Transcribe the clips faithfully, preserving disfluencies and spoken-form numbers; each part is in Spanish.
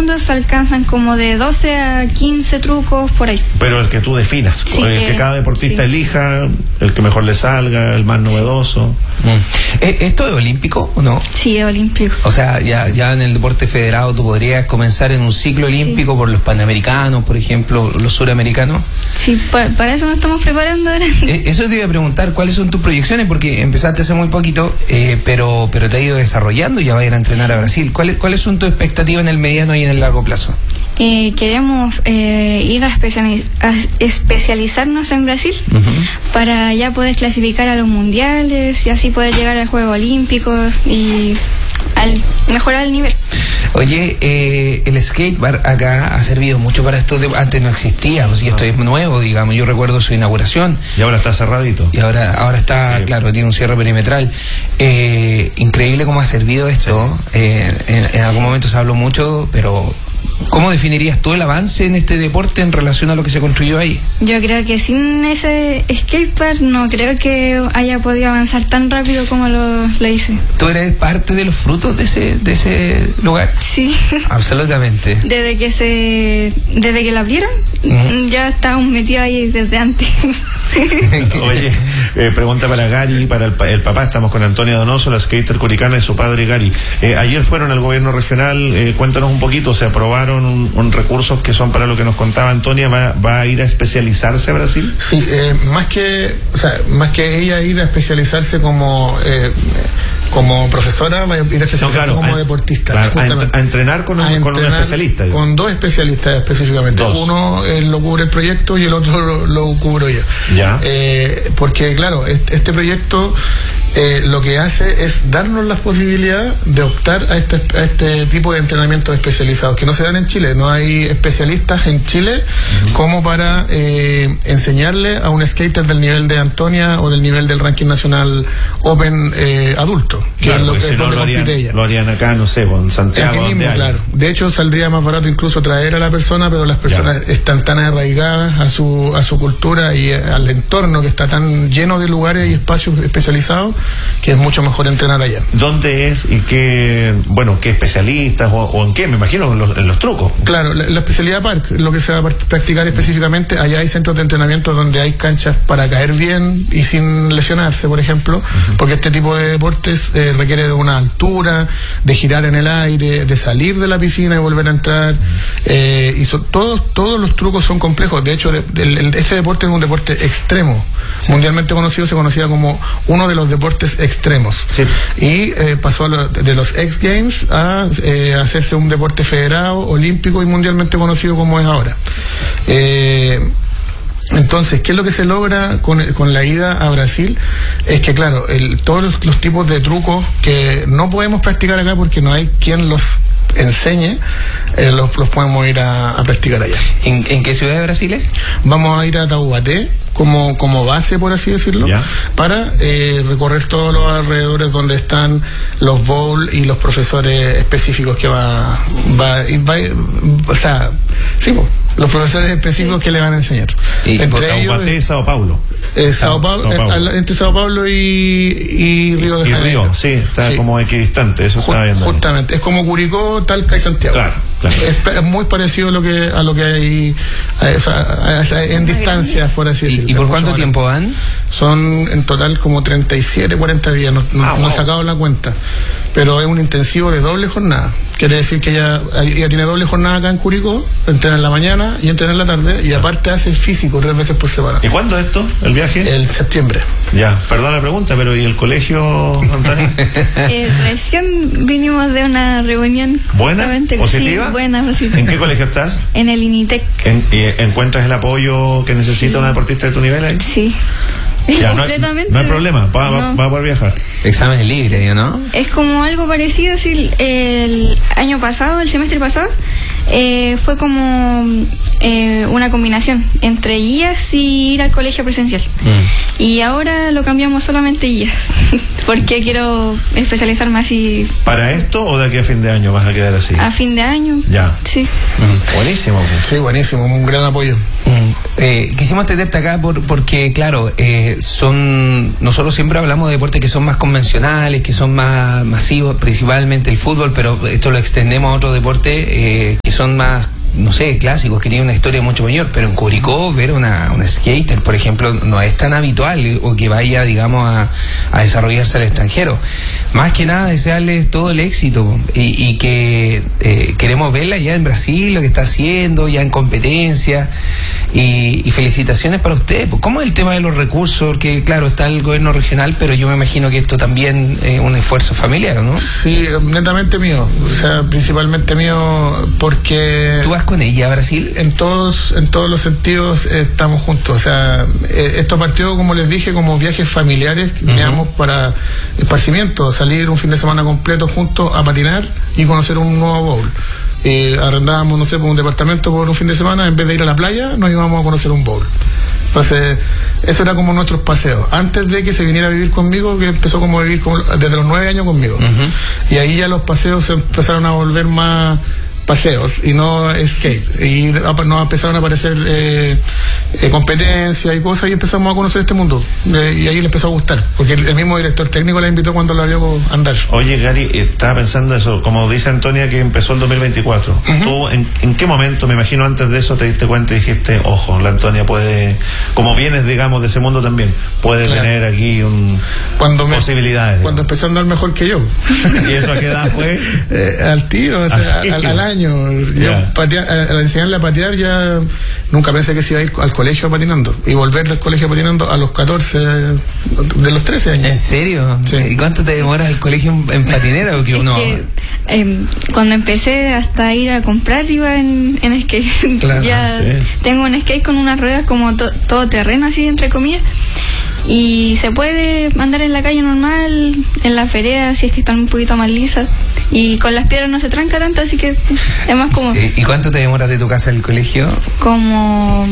segundos alcanzan como de doce a quince trucos por ahí. Pero el que tú definas, sí, el que, que cada deportista sí. elija, el que mejor le salga, el más novedoso. Mm. ¿Esto es olímpico o no? Sí, es olímpico. O sea, ya, ya en el deporte federado tú podrías comenzar en un ciclo olímpico sí. por los panamericanos, por ejemplo, los suramericanos. Sí, para, para eso nos estamos preparando ahora. Eso te iba a preguntar, ¿cuáles son tus proyecciones? Porque empezaste hace muy poquito, eh, pero, pero te has ido desarrollando y ya vas a ir a entrenar sí. a Brasil. ¿Cuáles, ¿Cuáles son tus expectativas en el mediano y en el largo plazo? Eh, queremos eh, ir a, especializ a especializarnos en Brasil uh-huh. para ya poder clasificar a los mundiales y así poder llegar a Juegos Olímpicos y al mejorar el nivel. Oye, eh, el skatepark acá ha servido mucho para esto. De, antes no existía, o sea, esto es nuevo, digamos. Yo recuerdo su inauguración. Y ahora está cerradito. Y ahora ahora está, sí. claro, tiene un cierre perimetral. Eh, increíble cómo ha servido esto. Sí. Eh, en, en algún momento se habló mucho, pero ¿cómo definirías tú el avance en este deporte en relación a lo que se construyó ahí? Yo creo que sin ese skatepark no creo que haya podido avanzar tan rápido como lo, lo hice. ¿Tú eres parte de los frutos de ese, de ese lugar? Sí. Absolutamente. Desde que se, desde que lo abrieron, uh-huh. ya estábamos metidos ahí desde antes. Oye, eh, pregunta para Gary, para el, el papá. Estamos con Antonia Donoso, la skater curicana, y su padre Gary. Eh, ayer fueron al gobierno regional. Eh, cuéntanos un poquito. Se aprobaron un, un recursos que son para lo que nos contaba Antonia. ¿Va, va a ir a especializarse a Brasil? Sí, eh, más que, o sea, más que ella ir a especializarse como eh, como profesora, va a ir a especializarse no, claro, como a, deportista. Claro, a, a entrenar con un, a con un especialista. Digo. Con dos especialistas específicamente. Dos. Uno eh, lo cubre el proyecto y el otro lo, lo cubro yo. Ya. Eh, porque claro, este, este proyecto eh, lo que hace es darnos la posibilidad de optar a este, a este tipo de entrenamientos especializados que no se dan en Chile. No hay especialistas en Chile uh-huh. como para eh, enseñarle a un skater del nivel de Antonia o del nivel del ranking nacional Open eh, adulto. Que claro, es lo que si es no donde lo harían, compite ella. Lo harían acá, no sé, en Santiago. Aquí mismo, claro. De hecho, saldría más barato incluso traer a la persona, pero las personas ya. están tan arraigadas a su a su cultura y al entorno que está tan lleno de lugares y espacios especializados que es mucho mejor entrenar allá. ¿Dónde es y qué, bueno, qué especialistas o, o en qué? Me imagino en los, en los trucos. Claro, la, la especialidad park, lo que se va a practicar específicamente, allá hay centros de entrenamiento donde hay canchas para caer bien y sin lesionarse, por ejemplo, uh-huh. porque este tipo de deportes eh, requiere de una altura, de girar en el aire, de salir de la piscina y volver a entrar, uh-huh. eh, y so, todos todos los trucos son complejos. De hecho, de, de, de, este deporte es un deporte extremo, sí. mundialmente conocido, se conocía como uno de los deportes extremos, sí. y eh, pasó a lo, de los X Games a eh, hacerse un deporte federado, olímpico y mundialmente conocido como es ahora. Eh, Entonces, ¿qué es lo que se logra con, con la ida a Brasil? Es que, claro, el, todos los, los tipos de trucos que no podemos practicar acá porque no hay quien los enseñe, eh, los, los podemos ir a, a practicar allá. ¿En, ¿En qué ciudad de Brasil es? Vamos a ir a Taubaté como, como base, por así decirlo, yeah. para eh, recorrer todos los alrededores donde están los bowls y los profesores específicos que va, va, va, o sea, sí, pues, los profesores específicos sí. que le van a enseñar. Y entre ellos es Sao Paulo. Eh, Sao Paulo, Sao Paulo. Eh, entre Sao Paulo y, y Río de Janeiro. Y Río, sí, está sí. como equidistante, eso Just, estaba viendo. Justamente, es como Curicó, Talca y Santiago. Claro, claro. Es, es muy parecido a lo que a lo que hay a, o sea, a, a, en distancias, por así decirlo. ¿Y, y por cuánto tiempo van? Son en total como treinta y siete, cuarenta días, no, no, ah, no wow. he sacado la cuenta. Pero es un intensivo de doble jornada. Quiere decir que ella, ella tiene doble jornada acá en Curicó, entrena en la mañana y entrena en la tarde, y aparte hace físico tres veces por semana. ¿Y cuándo es esto, el viaje? El septiembre. Ya, perdón la pregunta, pero ¿y el colegio, Antonio? eh, recién vinimos de una reunión. ¿Buena? ¿Positiva? Sí, buena, positiva. ¿En qué colegio estás? En el INITEC. ¿En, y, ¿Encuentras el apoyo que necesita sí. una deportista de tu nivel ahí? Sí. Ya, no, hay, no hay problema, va, no. va, va a poder viajar. Exámenes libres, ¿no? Es como algo parecido, sí, el año pasado, el semestre pasado, eh, fue como eh, una combinación entre guías y ir al colegio presencial. Mm. Y ahora lo cambiamos solamente guías, porque quiero especializarme así. ¿Para esto o de aquí a fin de año vas a quedar así? A fin de año. Ya. Sí. Mm. Buenísimo. Sí, buenísimo, un gran apoyo. Mm. Eh, quisimos tenerte acá por, porque, claro, eh, son nosotros siempre hablamos de deportes que son más convencionales, que son más masivos, principalmente el fútbol, pero esto lo extendemos a otros deportes eh, que son más, no sé, clásicos, que tienen una historia mucho mayor, pero en Curicó ver una, una skater, por ejemplo, no es tan habitual o que vaya, digamos, a, a desarrollarse al extranjero. Más que nada, desearles todo el éxito y, y que eh, queremos verla ya en Brasil, lo que está haciendo, ya en competencia, y, y felicitaciones para usted. ¿Cómo es el tema de los recursos? Porque, claro, está el gobierno regional, pero yo me imagino que esto también es un esfuerzo familiar, ¿no? Sí, netamente mío, o sea, principalmente mío, porque... ¿Tú vas con ella a Brasil? En todos, en todos los sentidos eh, estamos juntos, o sea, eh, esto partió, como les dije, como viajes familiares que teníamos uh-huh. para esparcimiento, salir un fin de semana completo juntos a patinar y conocer un nuevo bowl. Eh, arrendábamos, no sé, por un departamento por un fin de semana, en vez de ir a la playa, nos íbamos a conocer un bowl. Entonces, eso era como nuestros paseos. Antes de que se viniera a vivir conmigo, que empezó como a vivir como, desde los nueve años conmigo. Uh-huh. Y ahí ya los paseos se empezaron a volver más paseos y no skate, y nos empezaron a aparecer eh, eh, competencias y cosas, y empezamos a conocer este mundo, eh, y ahí le empezó a gustar, porque el, el mismo director técnico la invitó cuando la vio andar. Oye, Gary, estaba pensando eso, como dice Antonia, que empezó el dos mil veinticuatro. Uh-huh. ¿Tú en, en qué momento, me imagino antes de eso, te diste cuenta y dijiste, ojo, la Antonia puede, como vienes, digamos, de ese mundo también, puede claro. tener aquí un, cuando me, posibilidades? Cuando empezó a andar mejor que yo. ¿Y eso a qué edad fue? eh, al tiro, o sea, al, al, al año. Yo yeah. patea, al enseñarle a patear ya nunca pensé que se iba a ir al colegio patinando y volver al colegio patinando a los catorce, de los trece años. ¿En serio? Sí. ¿Y cuánto te demoras el colegio en, en patinera? ¿O que uno... es que, eh, cuando empecé hasta ir a comprar iba en, en skate. Claro, ya sí. Tengo un skate con unas ruedas como to, todo terreno, así entre comillas. Y se puede andar en la calle normal, en las veredas, si es que están un poquito más lisas. Y con las piedras no se tranca tanto, así que es más cómodo. ¿Y cuánto te demoras de tu casa al colegio? Como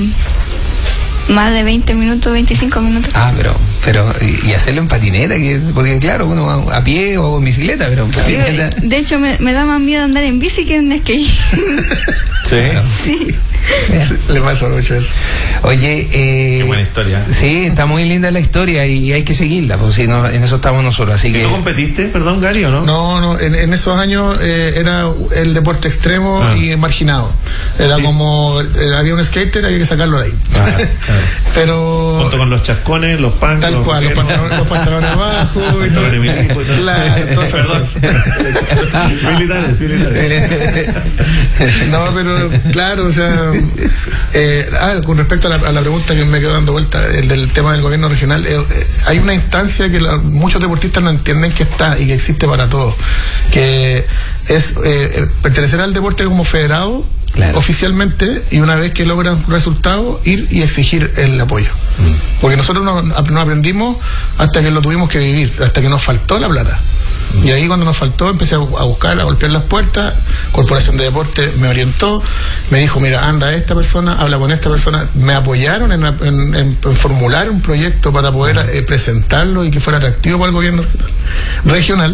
más de veinte minutos, veinticinco minutos. Ah, pero, pero y hacerlo en patineta, que, porque claro, uno va a pie o en bicicleta, pero en sí, patineta... De hecho, me, me da más miedo andar en bici que en skate. ¿Sí? Sí. Le pasa mucho eso. Oye, eh, qué buena historia. Sí, está muy linda la historia y hay que seguirla, pues si no, en eso estamos nosotros. Así ¿Y que... tú competiste, perdón, Gary, o no? No, no, en, en esos años eh, era el deporte extremo ah. y marginado. Era sí. como, eh, había un skater, había que sacarlo de ahí. Ah, claro. Pero... junto con los chascones, los pants. Tal los cual, los pantalones, los pantalones abajo. Y todo. Milico, y todo. Claro, todo perdón. militares, militares. No, pero claro, o sea... Eh, ah, con respecto a la, a la pregunta que me quedó dando vuelta, el del tema del gobierno regional, eh, eh, hay una instancia que la, muchos deportistas no entienden que está y que existe para todos, que es eh, pertenecer al deporte como federado, claro. oficialmente, y una vez que logran resultados, ir y exigir el apoyo. Mm. Porque nosotros no, no aprendimos hasta que lo tuvimos que vivir, hasta que nos faltó la plata. Y ahí cuando nos faltó empecé a buscar, a golpear las puertas. Corporación de Deporte me orientó, me dijo, mira, anda esta persona, habla con esta persona. Me apoyaron en, en, en formular un proyecto para poder eh, presentarlo y que fuera atractivo para el gobierno regional.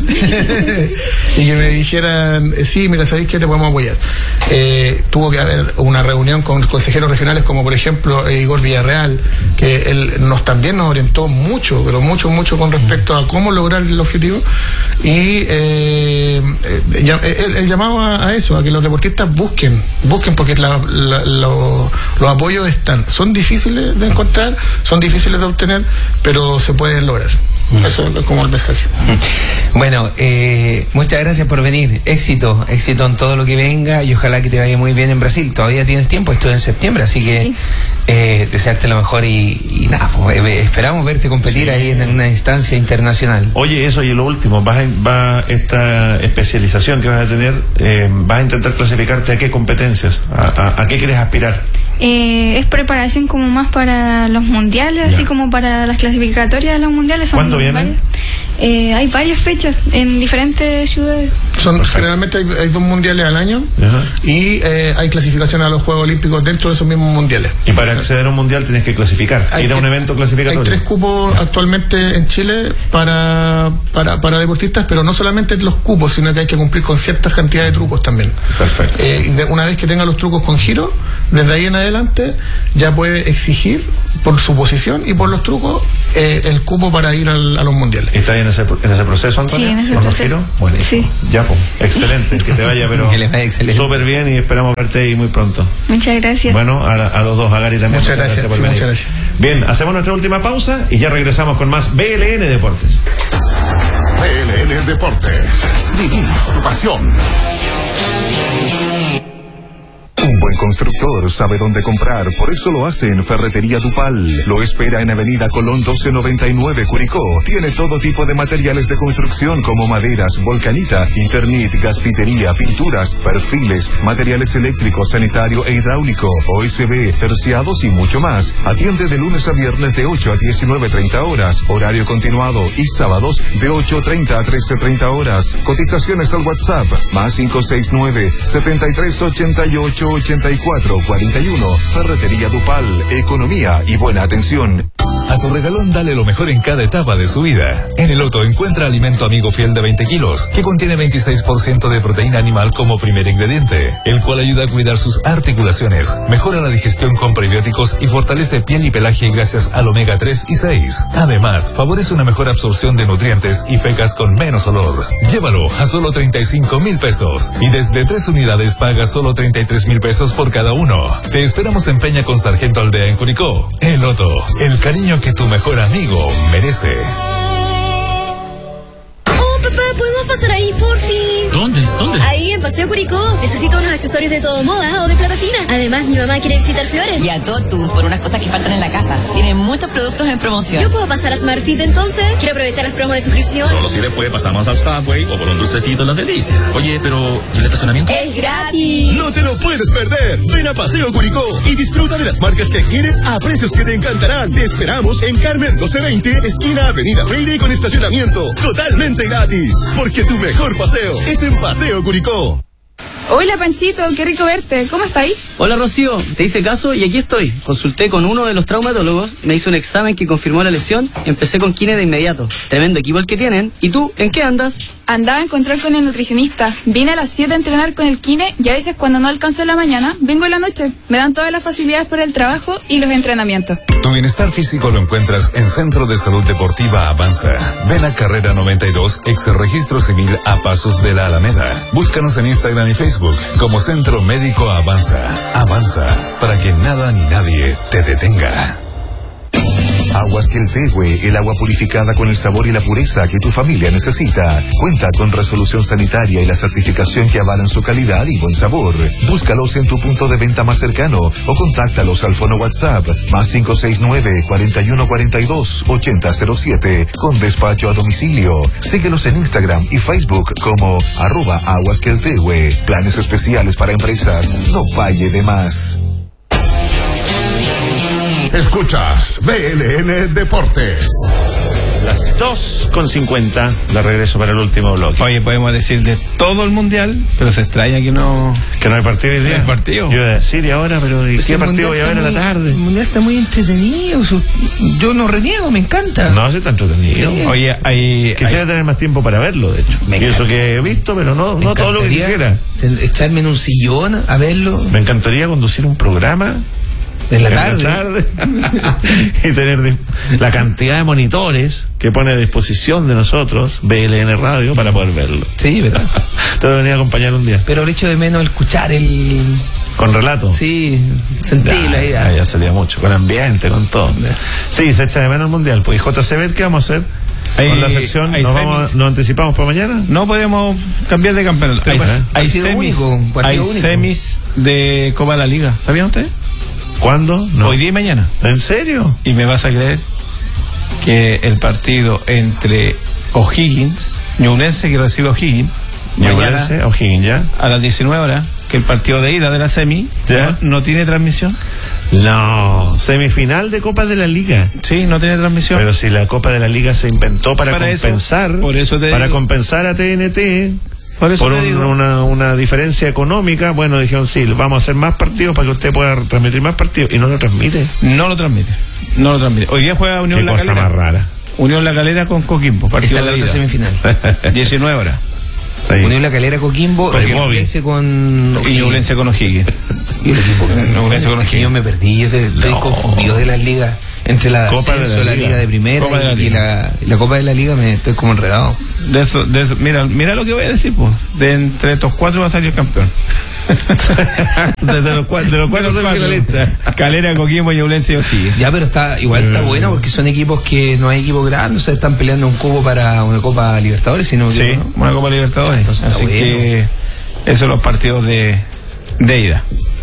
Y que me dijeran, sí, mira, ¿sabéis qué? Te podemos apoyar. Eh, tuvo que haber una reunión con consejeros regionales como por ejemplo eh, Igor Villarreal, que él nos también nos orientó mucho, pero mucho, mucho con respecto a cómo lograr el objetivo. Y eh, eh, el, el llamado a, a eso, a que los deportistas busquen, busquen porque la, la, lo, los apoyos están, son difíciles de encontrar, son difíciles de obtener, pero se pueden lograr. Eso es como el mensaje. Bueno, eh, muchas gracias por venir. Éxito, éxito en todo lo que venga y ojalá que te vaya muy bien en Brasil. Todavía tienes tiempo, esto es en septiembre, así que sí. eh, desearte lo mejor y, y nada, pues, eh, esperamos verte competir sí. ahí en una instancia internacional. Oye, eso y lo último, vas a, va esta especialización que vas a tener, eh, vas a intentar clasificarte a qué competencias, a, a, a qué quieres aspirar. Eh, es preparación como más para los mundiales, ya. así como para las clasificatorias de los mundiales. Son ¿Cuándo vienen? Eh, hay varias fechas en diferentes ciudades. Son, generalmente hay, hay dos mundiales al año. Uh-huh. Y eh, hay clasificación a los Juegos Olímpicos dentro de esos mismos mundiales. Y para acceder a un mundial tienes que clasificar, ir a un evento clasificatorio. Hay tres cupos actualmente en Chile para, para, para deportistas, pero no solamente los cupos, sino que hay que cumplir con ciertas cantidades de trucos también. Perfecto. Eh, y de, una vez que tenga los trucos con giro, desde ahí en adelante ya puede exigir por su posición y por los trucos eh, el cupo para ir al, a los mundiales. ¿Estás en ese, en ese proceso, Antonio? Sí, en ese ¿Con proceso. los giros? Bueno, sí. Ya, pues, excelente, que te vaya, pero súper bien y esperamos verte ahí muy pronto. Muchas gracias. Bueno, a, a los dos, a Gary también. Muchas, muchas gracias, gracias por sí, venir. Muchas gracias. Bien, hacemos nuestra última pausa y ya regresamos con más B L N Deportes. B L N Deportes, vivimos tu pasión. Un buen constructor sabe dónde comprar, por eso lo hace en Ferretería Dupal. Lo espera en Avenida Colón doce noventa y nueve, Curicó. Tiene todo tipo de materiales de construcción como maderas, volcanita, Internit, gasfitería, pinturas, perfiles, materiales eléctricos, sanitario e hidráulico, O S B, terciados y mucho más. Atiende de lunes a viernes de ocho a diecinueve treinta horas, horario continuado, y sábados de ocho treinta a trece treinta horas. Cotizaciones al WhatsApp, más cinco seis nueve, setenta y tres ochenta y ocho ochenta y cuatro cuarenta y uno. Ferretería Dupal, economía y buena atención. A tu regalón dale lo mejor en cada etapa de su vida. En el Otto encuentra alimento amigo fiel de veinte kilos, que contiene veintiséis por ciento de proteína animal como primer ingrediente, el cual ayuda a cuidar sus articulaciones, mejora la digestión con prebióticos y fortalece piel y pelaje gracias al omega tres y seis. Además, favorece una mejor absorción de nutrientes y fecas con menos olor. Llévalo a solo treinta y cinco mil pesos y desde tres unidades paga solo treinta y tres mil pesos por cada uno. Te esperamos en Peña con Sargento Aldea en Curicó. El Otto, el cariño que tu mejor amigo merece. Oh, papá, ¿podemos pasar ahí, por fin? ¿Dónde? ¿Dónde? Ahí, en Paseo Curicó. Necesito unos accesorios de todo moda o de plata fina. Además, mi mamá quiere visitar Flores. Y a Totus por unas cosas que faltan en la casa. Tienen muchos productos en promoción. ¿Yo puedo pasar a SmartFit entonces? Quiero aprovechar las promos de suscripción. Solo si después pasamos al Subway o por un dulcecito en las delicias. Oye, pero ¿y el estacionamiento? ¡Es gratis! ¡No te lo puedes perder! Ven a Paseo Curicó y disfruta de las marcas que quieres a precios que te encantarán. Te esperamos en Carmen doce veinte, esquina Avenida Freire, con estacionamiento totalmente gratis. Porque tu mejor paseo es en Paseo Curicó. Hola Panchito, qué rico verte. ¿Cómo estáis? Hola Rocío, te hice caso y aquí estoy. Consulté con uno de los traumatólogos, me hizo un examen que confirmó la lesión y empecé con kine de inmediato. Tremendo equipo el que tienen. ¿Y tú, en qué andas? Andaba a encontrar con el nutricionista. Vine a las siete a entrenar con el kine y a veces cuando no alcanzo en la mañana, vengo en la noche. Me dan todas las facilidades por el trabajo y los entrenamientos. Tu bienestar físico lo encuentras en Centro de Salud Deportiva Avanza. Ven a Carrera noventa y dos, ex registro civil a pasos de la Alameda. Búscanos en Instagram y Facebook como Centro Médico Avanza. Avanza, para que nada ni nadie te detenga. Aguas Queltehue, el agua purificada con el sabor y la pureza que tu familia necesita. Cuenta con resolución sanitaria y la certificación que avalan su calidad y buen sabor. Búscalos en tu punto de venta más cercano o contáctalos al fono WhatsApp más cinco seis nueve, cuarenta y uno cuarenta y dos, ochenta cero siete con despacho a domicilio. Síguelos en Instagram y Facebook como arroba Aguas Queltehue. Planes especiales para empresas. No falle de más. Escuchas B L N Deportes. Las dos con cincuenta, la regreso para el último bloque. Oye, podemos decir de todo el mundial, pero se extraña que no... Que no hay partido hoy día. No hay partido. Yo iba a decir, y ahora, pero ¿y qué partido voy a ver a la tarde? El mundial está muy entretenido, su, yo no reniego, me encanta. No, sí está entretenido. Sí. Oye, hay... Quisiera hay... tener más tiempo para verlo, de hecho. Me y eso que he visto, pero no, no todo lo que quisiera. Echarme en un sillón a verlo. Me encantaría conducir un programa... En la tarde, la tarde. Y tener la cantidad de monitores que pone a disposición de nosotros B L N Radio para poder verlo. Sí, verdad. Te voy a venir a acompañar un día. Pero el hecho de menos escuchar el... ¿Con relato? Sí, sentirlo ahí. Ya, ya salía mucho, con ambiente, con todo. Sí, se echa de menos el mundial. Pues, ¿y J C B qué vamos a hacer? Hay, con la sección, ¿nos, vamos, ¿nos anticipamos para mañana? No podemos cambiar de campeonato. Hay, hay semis, único, hay semis de Copa de la Liga. ¿Sabían ustedes? ¿Cuándo? No. Hoy día y mañana. ¿En serio? Y me vas a creer que el partido entre O'Higgins, Ñublense que recibe O'Higgins, Ñublense, O'Higgins, ya. A las diecinueve horas, que el partido de ida de la semi ¿Ya? no, no tiene transmisión. No, semifinal de Copa de la Liga. Sí, no tiene transmisión. Pero si la Copa de la Liga se inventó para, para compensar, eso, por eso te para digo. compensar a T N T, por, eso por te un, digo. una, una diferencia económica, bueno, dijeron sí, vamos a hacer más partidos para que usted pueda transmitir más partidos, y no lo transmite. No lo transmite, no lo transmite. Hoy día juega Unión Qué La cosa Calera. más rara. Unión La Calera con Coquimbo, partido Esa es la de otra ida. semifinal. diecinueve horas. Ahí. Unión La Calera, Coquimbo, Con y Ñublense con y Ñublense con O'Higgins. Y el equipo que Ñublense con O'Higgins. Yo me perdí, yo te, estoy no. confundido de las ligas. Entre la Copa ascenso, de la, la Liga. Liga de Primera Copa de la y, Liga. la, y la Copa de la Liga, me estoy como enredado. De eso, de eso, mira, mira lo que voy a decir, pues. De entre estos cuatro va a salir el campeón. de, de los cuatro, de los cuatro semifinalistas. Calera, Coquimbo, Ñublense y O'Higgins. Ya, pero está, igual está mm. bueno porque son equipos que no hay equipos grandes, o sea, están peleando un cubo para una Copa Libertadores, sino sí, que, ¿no? una Copa Libertadores. Entonces, así bueno. que esos son los partidos de, de ida.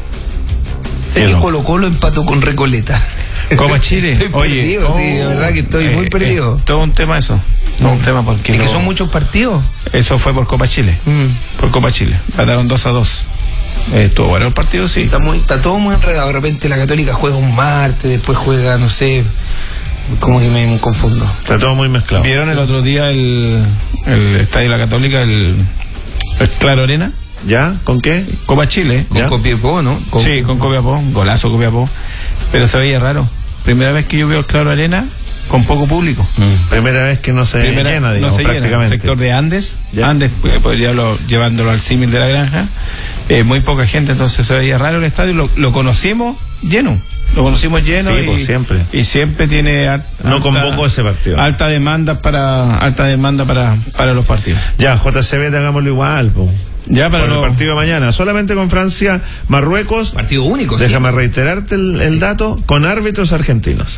Sé que Colo Colo empató con Recoleta. Copa Chile. Estoy Oye, perdido, oh, sí, de verdad que estoy eh, muy perdido. Eh, todo un tema eso. Todo un tema porque. ¿Y que no, son muchos partidos? Eso fue por Copa Chile. Mm. Por Copa Chile. Mataron dos a dos. Eh, ¿Estuvo bueno el partido? Sí. Está, muy, está todo muy enredado. De repente la Católica juega un martes, después juega, no sé. Como que me confundo. Está todo muy mezclado. ¿Vieron sí. el otro día el, el Estadio de la Católica, el, el Claro Arena? ¿Ya? ¿Con qué? Copa Chile. Con Copiapó, ¿no? Con, sí, con Copiapó. Golazo Copiapó. Pero se veía raro. Primera vez que yo veo el Claro Arena con poco público. Mm. Primera vez que no se Primera, llena, digamos, no se prácticamente. Llena. El sector de Andes. ¿Ya? Andes, pues, podría lo, llevándolo al símil de la granja. Eh, muy poca gente, entonces se veía raro el estadio. Lo, lo conocimos lleno. Lo conocimos lleno. Sí, y, pues siempre. Y siempre tiene alta, no convocó ese partido. Alta demanda para alta demanda para, para los partidos. Ya, J C B, hagámoslo igual, pues. Ya para el lo... partido de mañana, solamente con Francia, Marruecos. Partido único, Déjame sí. reiterarte el, el dato, con árbitros argentinos.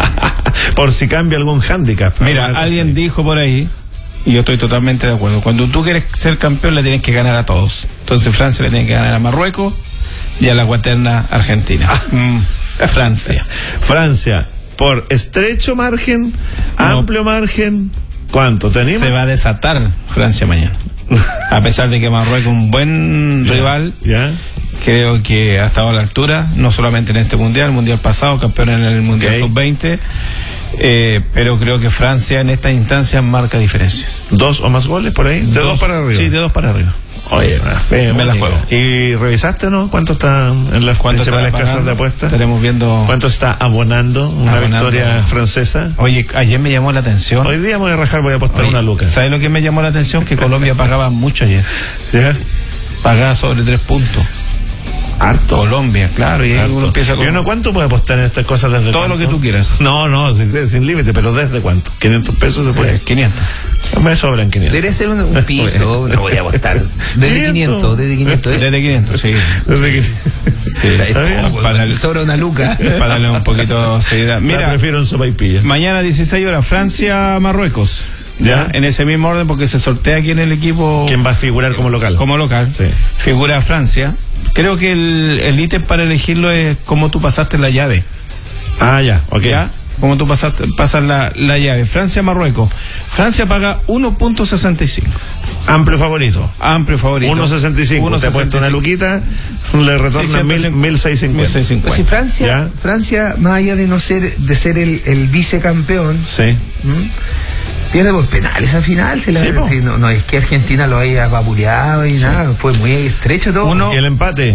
Por si cambia algún hándicap. Mira, alguien dijo por ahí, y yo estoy totalmente de acuerdo, cuando tú quieres ser campeón le tienes que ganar a todos. Entonces Francia le tiene que ganar a Marruecos y a la guaterna Argentina. mm, Francia. Francia, por estrecho margen, no. amplio margen, ¿cuánto tenemos? Se va a desatar Francia mañana. A pesar de que Marruecos es un buen ya, rival, ya. creo que ha estado a la altura, no solamente en este mundial, el mundial pasado, campeón en el mundial okay. sub veinte, eh, pero creo que Francia en esta instancia marca diferencias. ¿Dos o más goles por ahí? ¿De dos, dos para arriba? Sí, de dos para arriba. Oye, una fe, me la juego. ¿Y revisaste, no? ¿Cuánto está en las principales casas de apuestas? Estaremos viendo. ¿Cuánto está abonando una abonando. victoria francesa? Oye, ayer me llamó la atención. Hoy día me voy a rajar, voy a apostar Oye, una luca. ¿Sabes lo que me llamó la atención? Que Colombia pagaba mucho ayer. ¿Ya? Pagaba sobre tres puntos. Harto. Colombia, claro. Y ahí uno empieza con... ¿Y uno cuánto puede apostar en estas cosas desde todo cuánto? lo que tú quieras? No, no, sin, sin límite, pero ¿desde cuánto? ¿quinientos pesos se puede? Eh, quinientos. Me sobran quinientos. Debería ser un, un piso, no voy a apostar. Desde quinientos, desde quinientos. ¿eh? Desde quinientos, sí. Desde quinientos. Sí, está bien. Para darle, sobra una luca. Para darle un poquito de seriedad. Mira, la prefiero en sopaipilla. Mañana dieciséis horas, Francia, Marruecos. ¿Ya? En ese mismo orden, porque se sortea aquí en el equipo. ¿Quién va a figurar como local? Como local. Sí. Figura Francia. Creo que el, el ítem para elegirlo es cómo tú pasaste la llave. Ah, ya, ok. ¿Ya? Cómo tú pasaste, pasas la, la llave. Francia, Marruecos. Francia paga uno punto sesenta y cinco. Amplio favorito. Amplio favorito. uno punto sesenta y cinco. Te ha puesto una luquita, le retorna mil seiscientos cincuenta. Pues si Francia, ¿ya? Francia, más allá de no ser, de ser el, el vicecampeón, sí. ¿m? pierde por penales al final. Se la, sí, no, no es que Argentina lo haya vapuleado y sí. nada, fue muy estrecho todo. Uno, y el empate.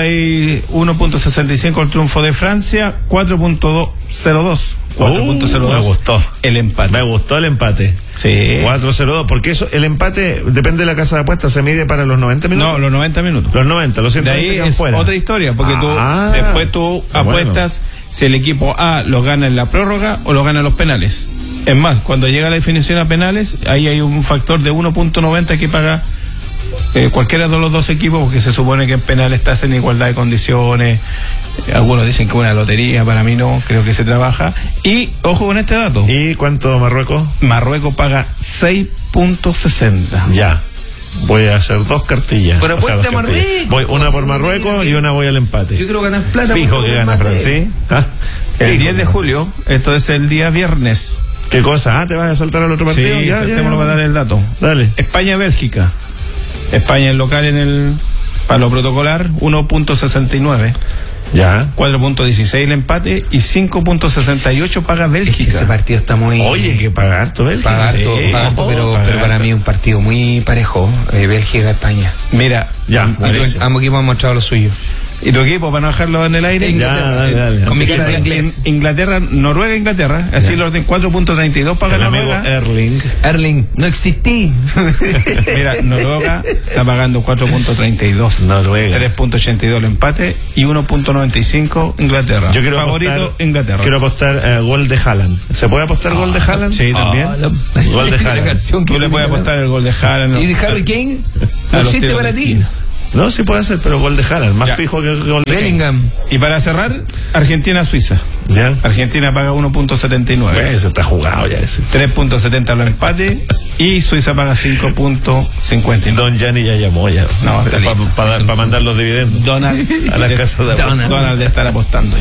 uno punto sesenta y cinco el triunfo de Francia, cuatro punto cero dos. cuatro punto cero dos. Uh, me gustó. El empate. Me gustó el empate. Sí. cuatro punto cero dos. Porque eso, el empate, depende de la casa de apuestas, se mide para los noventa minutos. No, los noventa minutos. Los noventa, los ciento veinte de ahí es fuera. Otra historia, porque ah, tú, después tú apuestas bueno. si el equipo A lo gana en la prórroga o lo gana en los penales. Es más, cuando llega la definición a penales, ahí hay un factor de uno punto noventa que paga eh, cualquiera de los dos equipos, porque se supone que en penales estás en igualdad de condiciones. Algunos dicen que es una lotería, para mí no, creo que se trabaja. Y ojo con este dato. ¿Y cuánto Marruecos? Marruecos paga seis punto sesenta. Ya. Voy a hacer dos cartillas. Pero apuesta Marruecos. Voy una por Marruecos y una voy al empate. Yo quiero ganar plata. Fijo que gana Francia. ¿Sí? ¿Ah? El diez de julio, esto es el día viernes. ¿Qué cosa? Ah, ¿te vas a saltar al otro partido? Sí, ya, ya, ya. para dar el dato. Dale. España-Bélgica. España es local en el, para lo protocolar, uno punto sesenta y nueve. Ya. cuatro punto dieciséis el empate y cinco punto sesenta y ocho paga Bélgica. Es que ese partido está muy... Oye, que paga harto Bélgica. Paga harto, sí. paga harto, Oh, pero, paga pero para harto. mí un partido muy parejo, eh, Bélgica-España. Mira, Ya, Y tu- ambos equipos han mostrado lo suyo. ¿y tu equipo para no dejarlo en el aire? Inglaterra, Ya, dale, dale. con mi cara de In- inglés. Inglaterra, Noruega, Inglaterra. Así Ya. el orden cuatro punto treinta y dos paga El amigo Noruega. Erling. Erling, no existí. Mira, Noruega está pagando cuatro punto treinta y dos. Noruega. tres punto ochenta y dos el empate y uno punto noventa y cinco Inglaterra. Yo quiero Favorito apostar, Inglaterra. Quiero apostar eh, gol de Haaland. ¿Se puede apostar gol de Haaland? Sí, también. Ah, la- Gol de la Haaland. canción que Tú le puedes ponen, apostar el gol de Haaland. ¿no? ¿Y de Harry Kane? A ¿No los existe tiros para de ti? esquina. No, sí puede ser, pero gol de Haaland. Más Ya. fijo que gol de Kane. Bellingham. Y para cerrar, Argentina-Suiza. Ya. Argentina paga uno punto setenta y nueve. Ese está jugado ya ese. tres punto setenta los empates y Suiza paga cinco punto cincuenta y nueve. Don Gianni ya llamó ya. No, está listo. Para mandar los dividendos. Donald A la de, casa de Donald, Donald de estar apostando.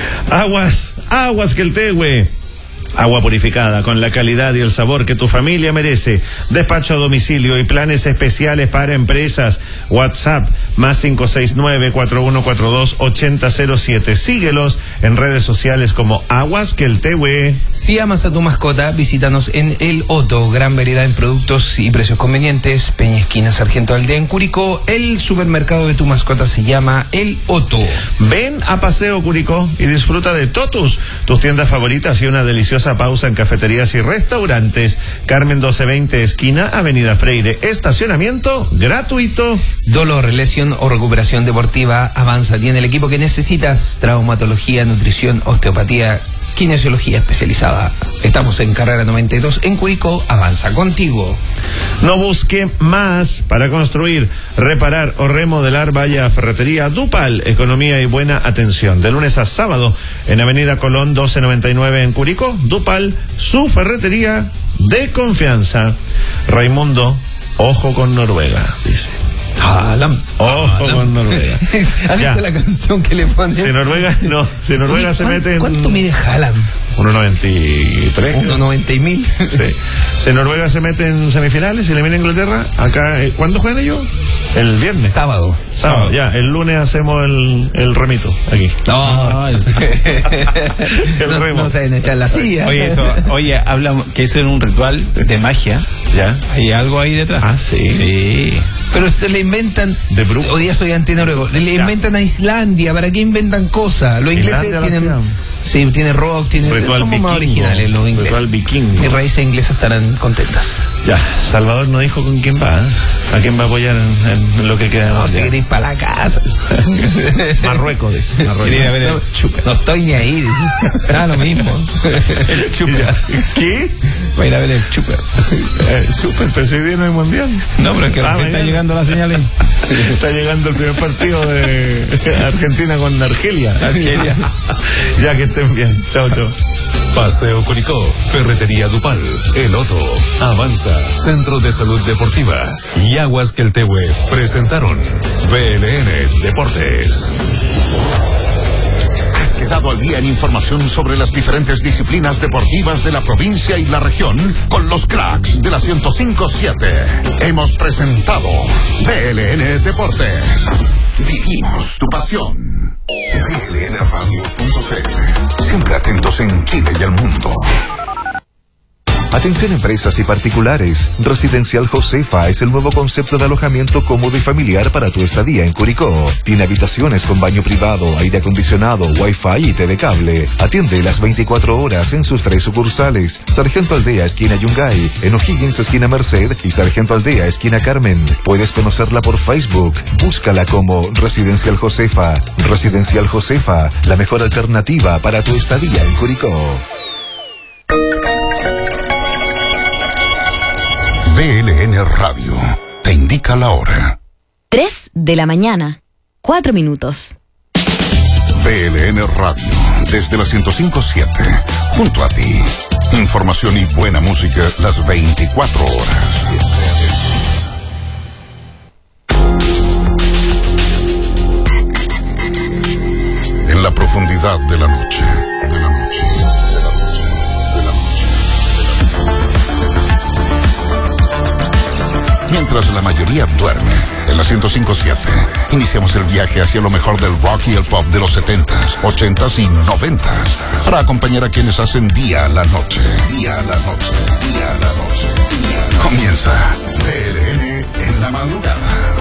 Aguas, aguas que el Tehue. Agua purificada con la calidad y el sabor que tu familia merece. Despacho a domicilio y planes especiales para empresas. WhatsApp más cinco seis nueve, cuatro uno cuatro dos, ocho cero cero siete. Síguelos en redes sociales como Aguas que el Tehue. Si amas a tu mascota, visítanos en El Otto. Gran variedad en productos y precios convenientes. Peña Esquina Sargento Aldea en Curicó. El supermercado de tu mascota se llama El Otto. Ven a Paseo Curicó y disfruta de Totus, tus tiendas favoritas y una deliciosa pausa en cafeterías y restaurantes. Carmen doce veinte, esquina Avenida Freire. Estacionamiento gratuito. Dolor, lesión o recuperación deportiva, Avanza tiene el equipo que necesitas. Traumatología, nutrición, osteopatía, kinesiología especializada. Estamos en Carrera noventa y dos en Curicó. Avanza contigo. No busque más para construir, reparar o remodelar. Vaya a Ferretería Dupal, economía y buena atención. De lunes a sábado en Avenida Colón doce noventa y nueve en Curicó. Dupal, su ferretería de confianza. Raimundo, ojo con Noruega, dice. Haaland. Ojo Haaland. con Noruega. ¿Has Ya. visto la canción que le ponen? Si Noruega, no, si Noruega Oye, se ¿cuán- mete en ¿Cuánto mide Haaland? uno noventa y tres. uno noventa y mil. Sí. Si Noruega se mete en semifinales y le viene a Inglaterra, acá, eh, ¿cuándo juegan ellos? El viernes. Sábado. Sábado, ya. El lunes hacemos el, el remito aquí. No, El no, remo. no saben echar la silla. Oye, eso, oye, hablamos que eso es un ritual de magia. ¿Ya? Hay algo ahí detrás. Ah, sí. Sí. Pero se le inventan. De Brook. Hoy día soy antinoruego. Le Ya. inventan a Islandia. ¿Para qué inventan cosas? Los ingleses Islandia la tienen. hacían. Sí, tiene rock, tiene. Ritual Somos más vikingo. originales los ingleses. Ritual vikingo. Mis raíces inglesas estarán contentas. Ya. Salvador no dijo con quién va. ¿eh? ¿A quién va a apoyar en, en lo que queda? No, si queréis para la casa. Marruecos, dice. Marruecos. Quería ver el No, Chuper. no estoy ni ahí. Dice. Nada, lo mismo. El Chuper. ¿Qué? Va a ir a ver el Chuper. Eh, Super, pero si hoy día no hay mundial. No, pero es que Ah, recién está mañana. llegando la señal ahí. Está llegando el primer partido de Argentina con Argelia. Argelia. Ya que estén bien. Chao, chao. Paseo Curicó, Ferretería Dupal, El Otto, Avanza, Centro de Salud Deportiva y Aguas que el Tehue presentaron V L N Deportes. Has quedado al día en información sobre las diferentes disciplinas deportivas de la provincia y la región con los cracks de la ciento cinco siete. Hemos presentado V L N Deportes. Vivimos tu pasión. V L N radio punto c l. Siempre atentos en Chile y el mundo. Atención empresas y particulares. Residencial Josefa es el nuevo concepto de alojamiento cómodo y familiar para tu estadía en Curicó. Tiene habitaciones con baño privado, aire acondicionado, wifi y T V cable. Atiende las veinticuatro horas en sus tres sucursales. Sargento Aldea, esquina Yungay, en O'Higgins, esquina Merced y Sargento Aldea, esquina Carmen. Puedes conocerla por Facebook. Búscala como Residencial Josefa. Residencial Josefa, la mejor alternativa para tu estadía en Curicó. V L N Radio te indica la hora. tres de la mañana, cuatro minutos. V L N Radio, desde la ciento cinco siete, junto a ti. Información y buena música las veinticuatro horas. En la profundidad de la noche, de la noche, de la noche, de la noche, de la noche. Mientras la mayoría duerme, en la ciento cinco siete, Iniciamos el viaje hacia lo mejor del rock y el pop de los setentas, ochentas y noventas, para acompañar a quienes hacen día a la noche. Día a la noche, día a la noche. Día a la noche. Comienza T L N en la madrugada.